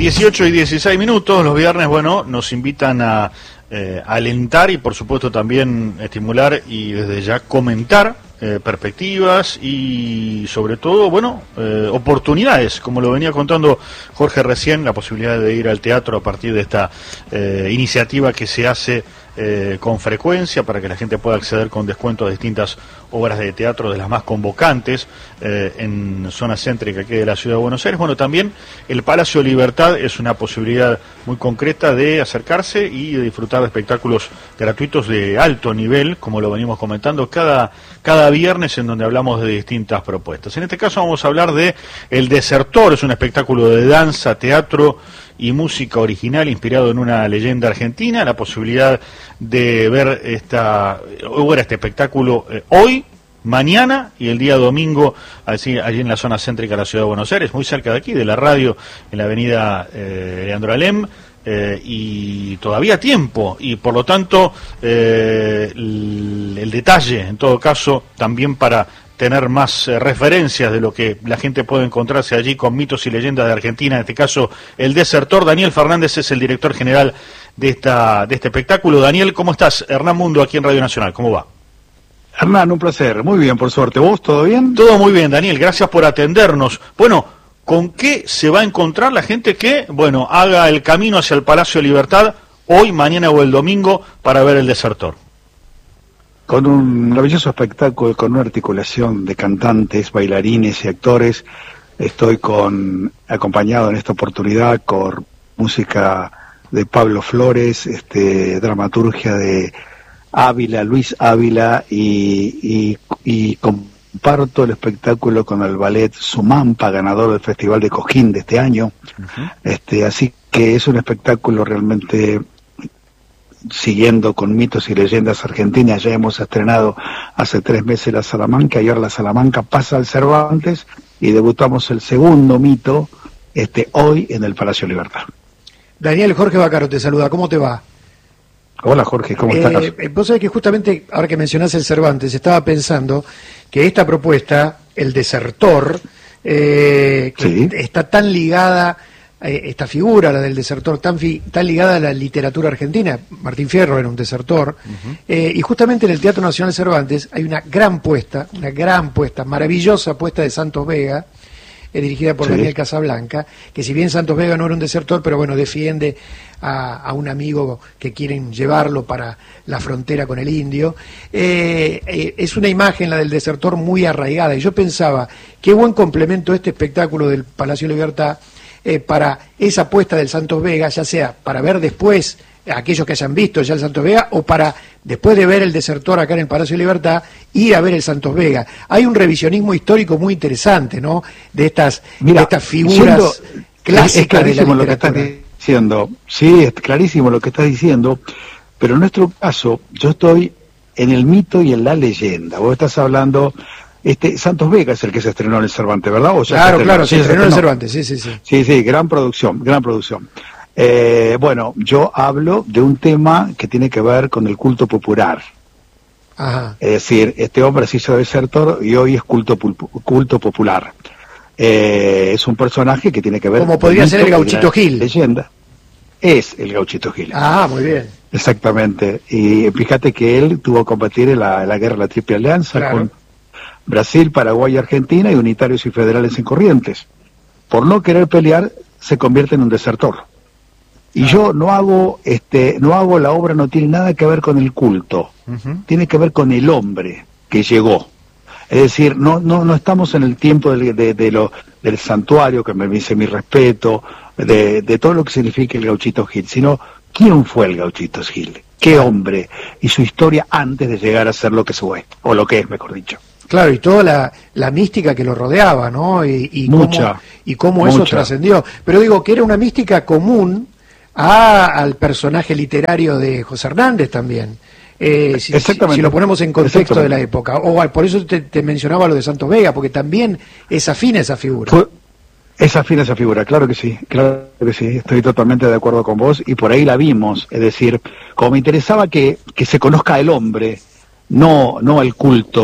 18 y 16 minutos, los viernes, bueno, nos invitan a alentar y por supuesto también estimular y desde ya comentar perspectivas y sobre todo, bueno, oportunidades, como lo venía contando Jorge recién, la posibilidad de ir al teatro a partir de esta iniciativa que se hace con frecuencia para que la gente pueda acceder con descuento a distintas obras de teatro de las más convocantes en zona céntrica aquí de la ciudad de Buenos Aires. Bueno, también el Palacio Libertad es una posibilidad muy concreta de acercarse y de disfrutar de espectáculos gratuitos de alto nivel, como lo venimos comentando cada viernes, en donde hablamos de distintas propuestas. En este caso vamos a hablar de El Desertor, es un espectáculo de danza, teatro y música original inspirado en una leyenda argentina. La posibilidad de ver este espectáculo hoy, mañana y el día domingo allí en la zona céntrica de la ciudad de Buenos Aires, muy cerca de aquí, de la radio, en la avenida Leandro Alem, y todavía tiempo, y por lo tanto el detalle, en todo caso, también para tener más referencias de lo que la gente puede encontrarse allí con mitos y leyendas de Argentina, en este caso El Desertor. Daniel Fernández es el director general de este espectáculo. Daniel, ¿cómo estás? Hernán Mundo, aquí en Radio Nacional, ¿cómo va? Hernán, un placer, muy bien, por suerte. ¿Vos, todo bien? Todo muy bien, Daniel, gracias por atendernos. Bueno, ¿con qué se va a encontrar la gente que, bueno, haga el camino hacia el Palacio de Libertad hoy, mañana o el domingo para ver El Desertor? Con un maravilloso espectáculo, con una articulación de cantantes, bailarines y actores. Estoy acompañado en esta oportunidad con música de Pablo Flores, dramaturgia de Luis Ávila, y comparto el espectáculo con el ballet Sumampa, ganador del Festival de Cojín de este año. Uh-huh. Así que es un espectáculo realmente siguiendo con mitos y leyendas argentinas. Ya hemos estrenado hace 3 meses la Salamanca y ahora la Salamanca pasa al Cervantes y debutamos el segundo mito hoy en el Palacio Libertad. Daniel, Jorge Bacaro te saluda, ¿cómo te va? Hola Jorge, ¿cómo estás? Vos sabés que justamente ahora que mencionás el Cervantes estaba pensando que esta propuesta, El Desertor, que sí, está tan ligada, esta figura, la del desertor, tan ligada a la literatura argentina. Martín Fierro era un desertor. Uh-huh. Y justamente en el Teatro Nacional Cervantes hay una gran puesta, maravillosa puesta de Santos Vega, dirigida por Daniel Casablanca, que si bien Santos Vega no era un desertor, pero bueno, defiende a un amigo que quieren llevarlo para la frontera con el indio. Es una imagen, la del desertor, muy arraigada, y yo pensaba, qué buen complemento este espectáculo del Palacio de Libertad para esa apuesta del Santos Vega, ya sea para ver después aquellos que hayan visto ya el Santos Vega, o para, después de ver El Desertor acá en el Palacio de Libertad, ir a ver el Santos Vega. Hay un revisionismo histórico muy interesante, ¿no?, de estas figuras clásicas de la literatura. Lo que estás diciendo. Sí, es clarísimo lo que estás diciendo, pero en nuestro caso, yo estoy en el mito y en la leyenda. Vos estás hablando... Santos Vega es el que se estrenó en el Cervantes, ¿verdad? ¿O claro, se estrenó en el Cervantes, sí. Sí, gran producción. Bueno, yo hablo de un tema que tiene que ver con el culto popular. Ajá. Es decir, este hombre se hizo desertor y hoy es culto popular. Es un personaje que tiene que ver... Como podría ser el Gauchito Gil. Leyenda. Es el Gauchito Gil. Ah, muy bien. Exactamente. Y fíjate que él tuvo que combatir en la guerra de la Triple Alianza, claro, con Brasil, Paraguay y Argentina, y unitarios y federales en Corrientes. Por no querer pelear, se convierte en un desertor. Y yo no hago la obra, no tiene nada que ver con el culto, uh-huh, tiene que ver con el hombre que llegó. Es decir, no estamos en el tiempo del santuario, que me dice mi respeto, de todo lo que significa el Gauchito Gil, sino quién fue el Gauchito Gil, qué hombre, y su historia antes de llegar a ser lo que fue, o lo que es, mejor dicho. Claro, y toda la mística que lo rodeaba, ¿no? Y cómo eso trascendió. Pero digo que era una mística común al personaje literario de José Hernández también. Si lo ponemos en contexto de la época. Por eso te mencionaba lo de Santos Vega, porque también es afín a esa figura. Es afín a esa figura, claro que sí, estoy totalmente de acuerdo con vos, y por ahí la vimos. Es decir, como me interesaba que se conozca el hombre, no el culto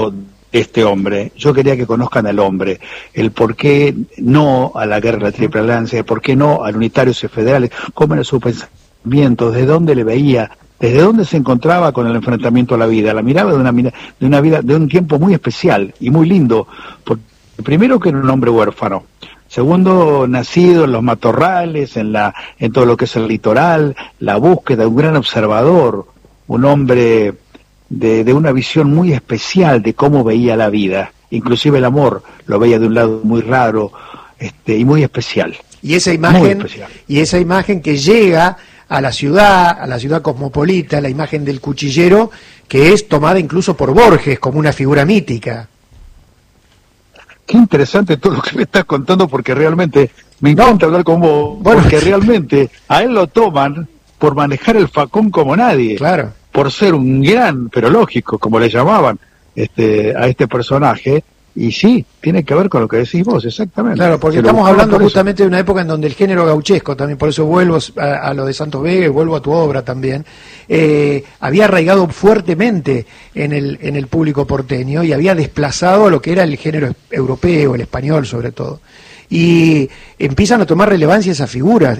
este hombre, yo quería que conozcan al hombre, el por qué no a la guerra de la Triple Alianza, el por qué no al unitarios y federales, cómo era su pensamiento, desde dónde le veía, desde dónde se encontraba con el enfrentamiento a la vida. La miraba de una vida, de un tiempo muy especial y muy lindo, porque primero que era un hombre huérfano, segundo nacido en los matorrales, en todo lo que es el litoral, la búsqueda, un gran observador, un hombre de una visión muy especial de cómo veía la vida, inclusive el amor lo veía de un lado muy raro, y muy especial. Y esa imagen que llega a la ciudad cosmopolita, la imagen del cuchillero, que es tomada incluso por Borges como una figura mítica. Qué interesante todo lo que me estás contando, porque realmente me encanta hablar con vos, porque realmente a él lo toman por manejar el facón como nadie. Claro. Por ser un gran, pero lógico, como le llamaban a este personaje, y sí, tiene que ver con lo que decís vos, exactamente. Claro, porque estamos hablando justamente de una época en donde el género gauchesco, también por eso vuelvo a lo de Santos Vega y vuelvo a tu obra también, había arraigado fuertemente en el público porteño y había desplazado a lo que era el género europeo, el español sobre todo. Y empiezan a tomar relevancia esas figuras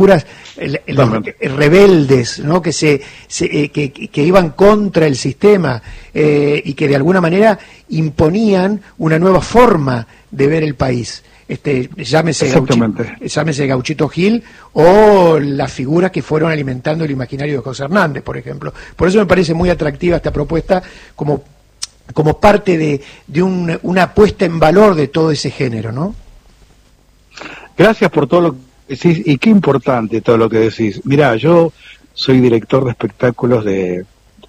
rebeldes, ¿no? que iban contra el sistema y que de alguna manera imponían una nueva forma de ver el país. Llámese Gauchito Gil o las figuras que fueron alimentando el imaginario de José Hernández, por ejemplo. Por eso me parece muy atractiva esta propuesta como parte de una puesta en valor de todo ese género, ¿no? Gracias por todo lo que decís, y qué importante todo lo que decís. Mirá, yo soy director de espectáculos de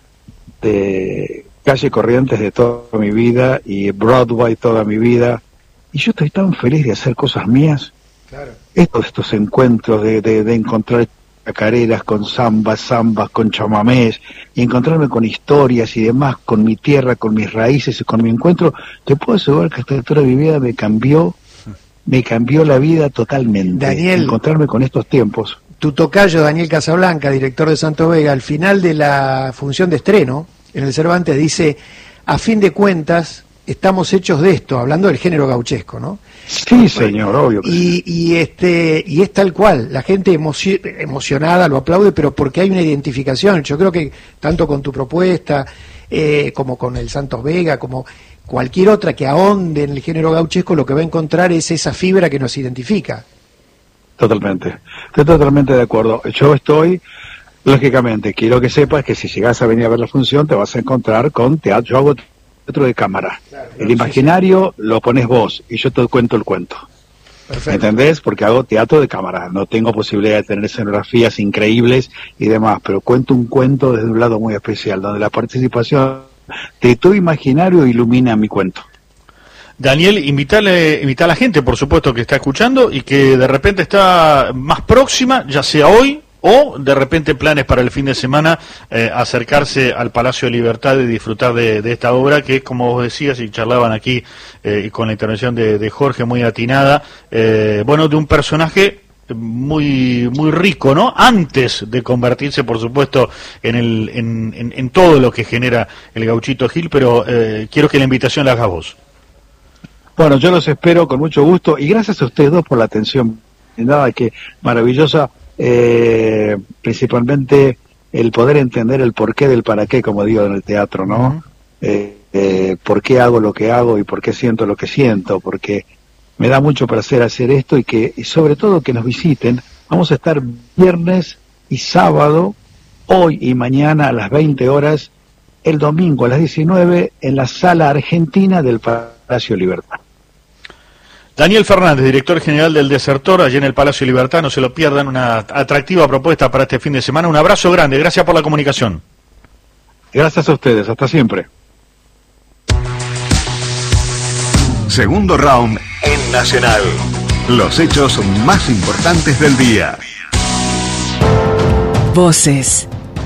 Calle Corrientes de toda mi vida y Broadway toda mi vida, y yo estoy tan feliz de hacer cosas mías. Claro. Estos encuentros de encontrar chacareras con zambas con chamamés, y encontrarme con historias y demás, con mi tierra, con mis raíces y con mi encuentro, te puedo asegurar que esta historia de mi vida me cambió la vida totalmente. Daniel, encontrarme con estos tiempos. Tu tocayo Daniel Casablanca, director de Santos Vega, al final de la función de estreno en el Cervantes dice: a fin de cuentas estamos hechos de esto, hablando del género gauchesco, ¿no? Sí, señor, obvio que sí. Y es tal cual, la gente emocionada lo aplaude, pero porque hay una identificación. Yo creo que tanto con tu propuesta como con el Santos Vega, como cualquier otra que ahonde en el género gauchesco, lo que va a encontrar es esa fibra que nos identifica. Totalmente, estoy totalmente de acuerdo. Yo estoy, lógicamente, quiero que sepas que si llegas a venir a ver la función te vas a encontrar con teatro. Yo hago teatro de cámara. Claro, el imaginario lo pones vos y yo te cuento el cuento. Perfecto. ¿Entendés? Porque hago teatro de cámara, no tengo posibilidad de tener escenografías increíbles y demás, pero cuento un cuento desde un lado muy especial, donde la participación de tu imaginario ilumina mi cuento. Daniel, invita a la gente, por supuesto, que está escuchando y que de repente está más próxima, ya sea hoy o de repente planes para el fin de semana, acercarse al Palacio de Libertad y disfrutar de esta obra que, como vos decías y charlaban aquí con la intervención de Jorge, muy atinada, de un personaje muy rico, ¿no? Antes de convertirse, por supuesto, en todo lo que genera el Gauchito Gil, pero quiero que la invitación la hagas vos. Bueno, yo los espero con mucho gusto y gracias a ustedes dos por la atención, nada que maravillosa, principalmente el poder entender el porqué del para qué, como digo en el teatro, ¿no? Por qué hago lo que hago y por qué siento lo que siento, porque me da mucho placer hacer esto y sobre todo que nos visiten. Vamos a estar viernes y sábado, hoy y mañana a las 20 horas, el domingo a las 19 en la Sala Argentina del Palacio Libertad. Daniel Fernández, director general del Desertor, allí en el Palacio Libertad, no se lo pierdan, una atractiva propuesta para este fin de semana. Un abrazo grande, gracias por la comunicación. Gracias a ustedes, hasta siempre. Segundo round en Nacional. Los hechos más importantes del día. Voces.